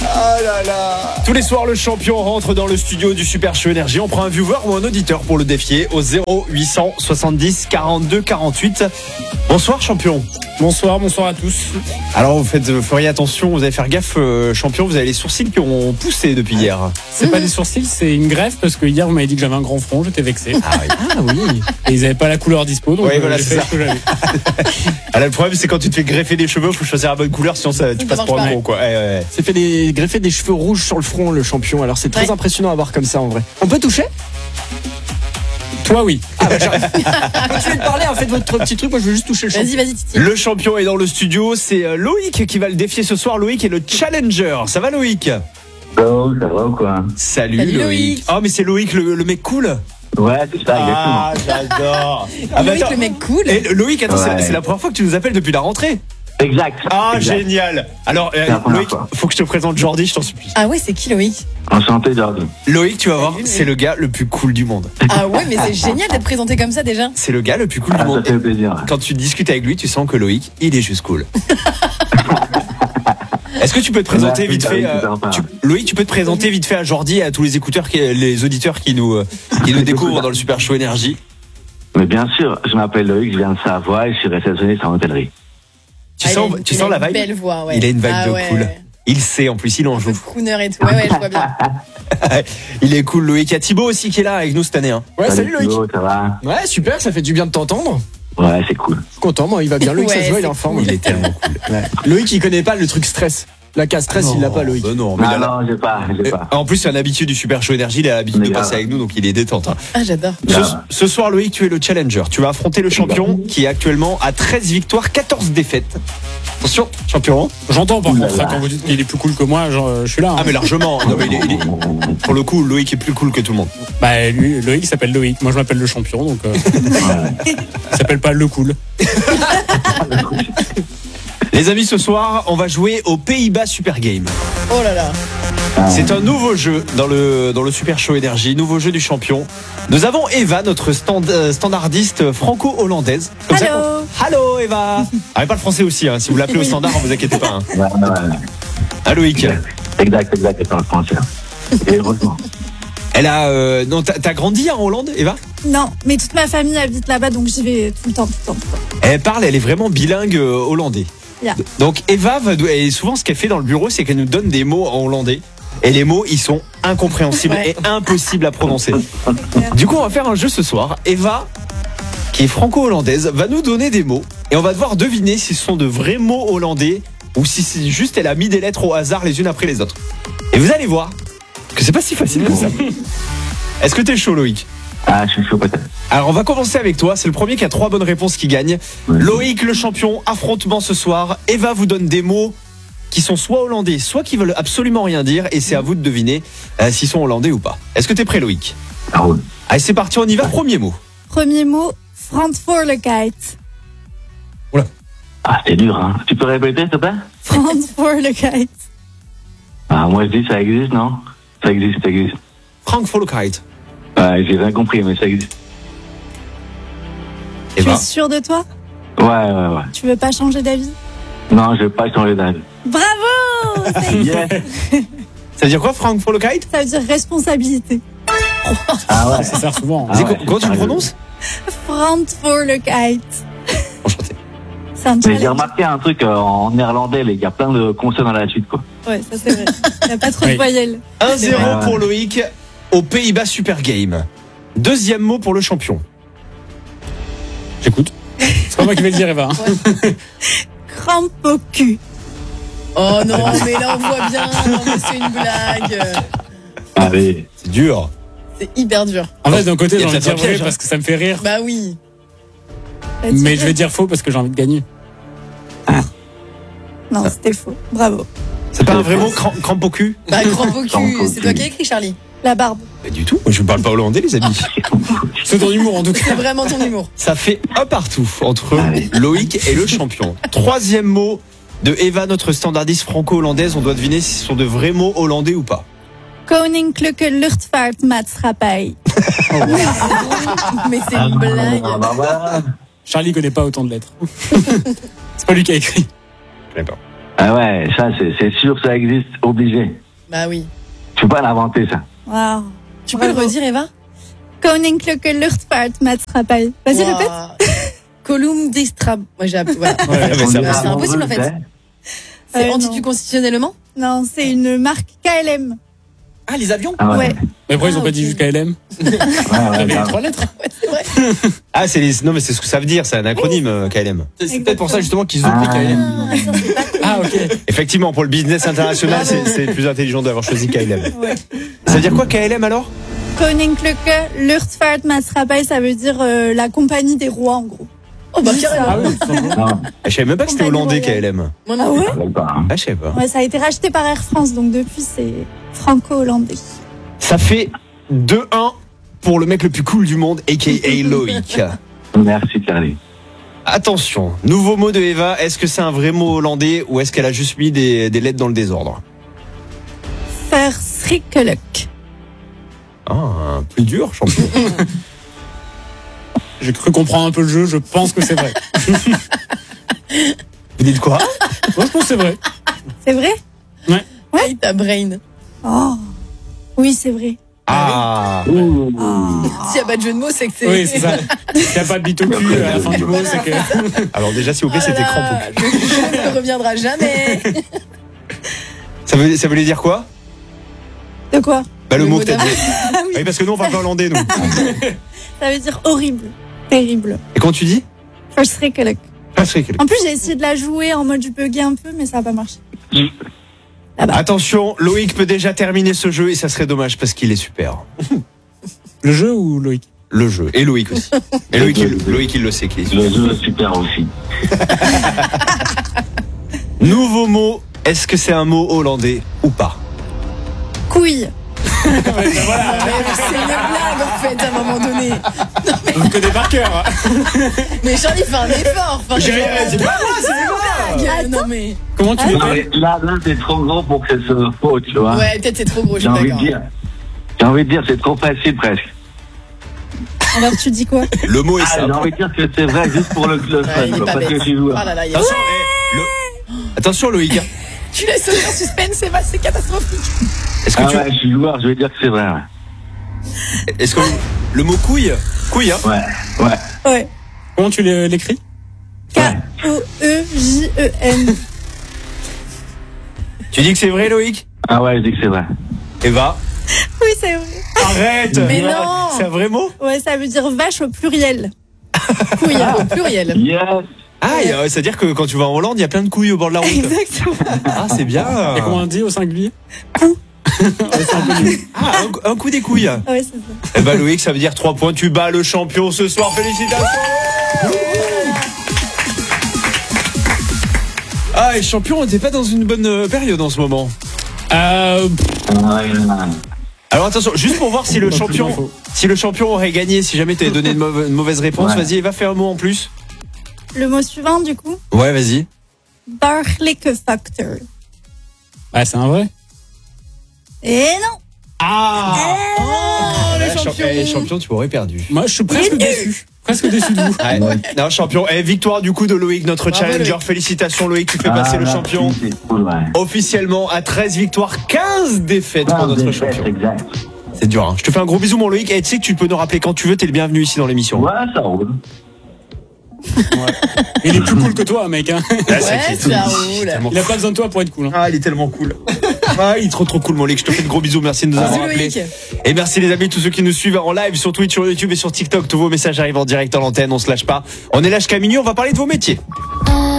Ah là là. Tous les soirs, le champion rentre dans le studio du Super Show Énergie. On prend un viewer ou un auditeur pour le défier au 0800 70 42 48. Bonsoir champion. Bonsoir à tous. Alors vous feriez attention, vous allez faire gaffe champion, vous avez les sourcils qui ont poussé depuis hier. C'est pas des sourcils, c'est une greffe parce que hier vous m'avez dit que j'avais un grand front, j'étais vexé. Ah oui. Et ils avaient pas la couleur dispo, donc voilà, j'ai c'est fait ça. ce que j'avais. Alors, le problème c'est quand tu te fais greffer des cheveux, faut choisir la bonne couleur, sinon tu passes pour un gros quoi. Ouais. C'est fait greffer des cheveux rouges sur le front, le champion. Alors c'est très impressionnant à voir comme ça en vrai. On peut toucher? Toi oui. J'arrive. Continuez de parler, faites votre petit truc, moi je veux juste toucher le champion. Vas-y, Titi. Le champion est dans le studio, c'est Loïc qui va le défier ce soir. Loïc est le challenger. Ça va Loïc? Oh, ça va ou quoi? Salut Loïc. Loïc. Oh mais c'est Loïc le mec cool. Ouais, c'est ça, exactement. Ah j'adore. Loïc, le mec cool. Et Loïc, attends, Ouais. c'est la première fois que tu nous appelles depuis la rentrée. Exact. Ah exact. génial. Alors la première Loïc, fois. faut que je te présente Jordi, je t'en supplie. Ah ouais, c'est qui Loïc? Enchanté, Jordi. Loïc, tu vas voir, Salut, c'est le gars le plus cool du monde. Ah ouais, mais c'est génial d'être présenté comme ça déjà. C'est le gars le plus cool du Ça monde. fait plaisir. Quand tu discutes avec lui, tu sens que Loïc, il est juste cool. Est-ce que tu peux te présenter vite fait Loïc, tu peux te présenter vite fait à Jordi et à tous les les auditeurs qui nous découvrent dans le Super Show Énergie. Mais bien sûr, je m'appelle Loïc, je viens de Savoie et je suis réceptionniste en hôtellerie. Tu sens il a la une vibe? belle voix, ouais. Il a une vibe Ah de ouais. cool. Il sait, en plus, il en Un peu joue. crooner et tout. Ouais, je vois bien. Il est cool, Loïc. Il y a Thibaut aussi qui est là avec nous cette année. Hein. Ouais, salut Loïc. Thibaut, ça va? Ouais, super, ça fait du bien de t'entendre. Ouais, c'est cool. Je suis content, moi il va bien. Loïc, ça Ouais, se voit, il est c'est en forme. cool. Il est tellement cool. Loïc, il connaît pas le truc stress. La case stress, il l'a pas, Loïc. Bah non, mais Non, il a la- non, j'ai pas. En plus, c'est un habitué du Super Show Énergie. Il a l'habitude Mais de grave. passer avec nous, donc il est détente. Hein. Ah, j'adore. Ce soir, Loïc, tu es le challenger. Tu vas affronter le champion qui est actuellement à 13 victoires, 14 défaites. Attention, champion. J'entends par Ouh là contre là. quand vous dites qu'il est plus cool que moi, je suis là. Ah, mais largement. Non, mais pour le coup, Loïc est plus cool que tout le monde. Bah lui, Loïc s'appelle Loïc, moi je m'appelle le champion, donc il s'appelle pas le cool. Les amis, ce soir, on va jouer aux Pays-Bas Super Game. Oh là là. C'est un nouveau jeu dans le Super Show Énergie, nouveau jeu du champion. Nous avons Eva, notre standardiste franco-hollandaise. Comme ça qu'on- Allô Eva. Ah, mais pas le français aussi, hein. Si vous l'appelez au standard, vous inquiétez pas. Hein. Ouais. Ah, Loïc. Exact, c'est pas le français. Et heureusement. Elle a. Non, t'as grandi en Hollande, Eva? Non, mais toute ma famille habite là-bas, donc j'y vais tout le temps. Elle parle, elle est vraiment bilingue hollandais. Yeah. Donc Eva, et souvent ce qu'elle fait dans le bureau, c'est qu'elle nous donne des mots en hollandais. Et les mots, ils sont incompréhensibles Ouais. et impossibles à prononcer. Du coup, on va faire un jeu ce soir. Eva, qui est franco-hollandaise, va nous donner des mots. Et on va devoir deviner si ce sont de vrais mots hollandais ou si c'est juste elle a mis des lettres au hasard les unes après les autres. Et vous allez voir que c'est pas si facile que ça. Est-ce que t'es chaud, Loïc? Ah, je suis chaud peut-être. Alors on va commencer avec toi, c'est le premier qui a 3 bonnes réponses qui gagne. Ouais. Loïc le champion, affrontement ce soir. Eva vous donne des mots qui sont soit hollandais, soit qui veulent absolument rien dire, et c'est à vous de deviner s'ils sont hollandais ou pas. Est-ce que t'es prêt Loïc? Ça roule. Allez c'est parti, on y va, premier mot. Premier mot, Verantwoordelijkheid. Ah, c'est dur, hein. Tu peux répéter, s'il te plaît? Verantwoordelijkheid. Ah, moi je dis ça existe, non? Ça existe. Frankfurtkeit. Ouais, j'ai rien compris, mais ça existe. Tu Eva. es sûr de toi? Ouais. Tu veux pas changer d'avis? Non, je vais pas changer d'avis. Bravo! Yes. Ça veut dire quoi Frankfurtkeit? Ça veut dire responsabilité. Ah ouais. Ça sert souvent. Ah ouais, Comment tu le c'est prononces? Verantwoordelijkheid. Enchanté. C'est un Mais j'ai challenge. remarqué un truc en néerlandais, il y a plein de consonnes à la suite, quoi. Ouais, ça c'est vrai. Il n'y a pas trop Oui. de voyelles. 1-0 vrai. pour Loïc aux Pays-Bas Super Game. Deuxième mot pour le champion. J'écoute. C'est pas moi qui vais le dire, Eva. hein. Crampe au cul. Oh non, mais là on voit bien. Non, mais c'est une blague. Allez. C'est dur. C'est hyper dur. En fait, d'un côté, Il y a j'ai envie de peut-être un dire vrai piège, hein. parce que ça me fait rire. Bah oui. Mais je vais dire faux parce que j'ai envie de gagner. Non, c'était faux. Bravo. C'est pas un vrai mot, crampe au cul? Bah crampe au Crampe cul. au C'est toi cul. qui as écrit, Charlie. La barbe. Pas du tout. Moi, je ne parle pas hollandais, les amis. C'est ton humour en tout cas. C'est vraiment ton humour. Ça fait un partout entre Allez. Loïc et le champion. Troisième mot de Eva, notre standardiste franco-hollandaise. On doit deviner si ce sont de vrais mots hollandais ou pas. Koninklijke Luchtvaartmaatschappij. Mais c'est une blague. Bah voilà. Charlie connaît pas autant de lettres. C'est pas lui qui a écrit. Ah ouais, ça, c'est sûr, ça existe, obligé. Bah oui. Tu peux pas l'inventer, ça. Waouh. Tu peux le redire, Eva? Koninklijke Luchtvaartmaatschappij. Vas-y, répète. Colum Distrab. Moi, j'ai appris. Voilà. Ouais, mais ça- C'est impossible, en fait. C'est non. anticonstitutionnellement? Non, c'est une marque KLM. Ah, les avions Ah Ouais. Mais pourquoi ils ont Ah, pas ok. dit jusqu'à LM? Ouais, T'avais les grave. 3 lettres. Ouais, c'est vrai. Ah, non, mais c'est ce que ça veut dire, c'est un acronyme, KLM. C'est peut-être pour ça justement qu'ils ont pris KLM. Ah, ok. Effectivement, pour le business international, c'est plus intelligent d'avoir choisi KLM. Ouais. Ça veut dire quoi, KLM alors? Koninklijke Luchtvaartmaatschappij, ça veut dire la compagnie des rois, en gros. Oh, bah, Juste carrément. ça. Ah oui, tout simplement. Non, Je savais même pas que c'était Compagnie hollandais, royale. KLM. Moi, non. Ah ouais? je savais pas, hein. Ah, je sais pas. Ouais, ça a été racheté par Air France, donc depuis, c'est franco-hollandais. Ça fait 2-1 pour le mec le plus cool du monde, a.k.a. Loïc. Merci, Carly. Attention, nouveau mot de Eva. Est-ce que c'est un vrai mot hollandais ou est-ce qu'elle a juste mis des lettres dans le désordre? Verschrikkelijk. Ah, plus dur, champion. J'ai cru comprendre un peu le jeu, je pense que c'est vrai. Vous dites quoi? Moi, je pense que c'est vrai. C'est vrai? Ouais, ta brain. Oh. Oui, c'est vrai. Ah, Ouh. S'il n'y a pas de jeu de mots, c'est que c'est. Oui, c'est ça. S'il n'y a pas de bite au cul à la fin du mot, c'est que. alors déjà, s'il vous plaît, Oh là c'était là, crampe. le jeu ne reviendra jamais. Ça voulait dire quoi? De quoi? Bah, le Le mot mot que t'as dit. Ah oui. Oui, parce que nous, on parle pas hollandais, nous. Ça veut dire horrible. Terrible. Et quand tu dis? Verschrikkelijk. Verschrikkelijk. En plus, j'ai essayé de la jouer en mode je buguais un peu, mais ça n'a pas marché. Attention, Loïc peut déjà terminer ce jeu et ça serait dommage parce qu'il est super. Le jeu ou Loïc? Le jeu. Et Loïc aussi. Et Loïc, il le sait qu'il est super. Le jeu est super aussi. Nouveau mot. Est-ce que c'est un mot hollandais ou pas? Couille. Ouais, mais c'est une blague en fait à un moment donné. Je le connais par cœur. Mais Charlie fait un effort. Enfin, J'ai rien dit. c'est une blague. Non mais. Comment tu Non, l'appelles? mais là, c'est trop gros pour que ce soit faux, tu vois. Ouais, peut-être c'est trop gros, je J'ai suis envie de d'accord. dire. J'ai envie de dire, c'est trop facile presque. Alors tu dis quoi? Le mot est Ah, j'ai simple. envie de dire que c'est vrai juste pour le Ouais, fun, il est quoi, pas parce bête. que je suis joueur. Oh là là, il y a- Attention, attention Loïc. hein. Tu laisses aucun suspense, c'est catastrophique. Est-ce que Ah ouais, je suis joueur, je vais dire que c'est vrai. est-ce que le mot couille, couille, hein? Ouais, ouais. Ouais. Comment tu l'écris? K-O-E-J-E-N. Tu dis que c'est vrai Loïc? Ah ouais, je dis que c'est vrai. Eva, Oui, c'est vrai. arrête. Mais non. C'est un vrai mot? Ouais, ça veut dire vache au pluriel. Couille, au pluriel. Yes. Ah, c'est-à-dire que quand tu vas en Hollande, il y a plein de couilles au bord de la route. Exactement. Ah, c'est bien. Et comment on dit au singulier? Ah, un coup des couilles. Ouais, c'est ça. Eh ben Loïc, ça veut dire 3 points. Tu bats le champion ce soir. Félicitations. Ah, et champion, t'es pas dans une bonne période en ce moment. Alors attention, juste pour voir si le champion aurait gagné, si jamais t'avais donné une mauvaise réponse, Ouais. vas-y, va faire un mot en plus. Le mot suivant, du coup. Ouais, vas-y. Dergelijke factor. Ah, c'est un vrai. Et non. Ah, le champion. champion, tu aurais perdu. Moi, je suis presque déçu. Presque déçu de vous. Ouais. Non, champion. Victoire du coup de Loïc, notre Bravo, challenger. Loïc. Félicitations Loïc, tu fais passer le là, champion C'est cool, ouais. officiellement à 13 victoires, 15 défaites pour notre Défaite, champion. exact. C'est dur, hein. Je te fais un gros bisou mon Loïc. Et tu sais que tu peux nous rappeler quand tu veux, t'es le bienvenu ici dans l'émission. Ouais, ça roule. Il est plus cool que toi, mec. Hein. Ah, ça Ouais, qui est ça tout. roule. Tellement Il a pas besoin de toi pour être cool. Hein. Ah, il est tellement cool. Ah, il est trop cool, mon Loïc. Je te fais de gros bisous. Merci de nous avoir Bisous, appelés. Loïc. Et merci les amis, tous ceux qui nous suivent en live sur Twitch, sur YouTube et sur TikTok. Tous vos messages arrivent en direct en antenne. On se lâche pas. On est là jusqu'à minuit. On va parler de vos métiers.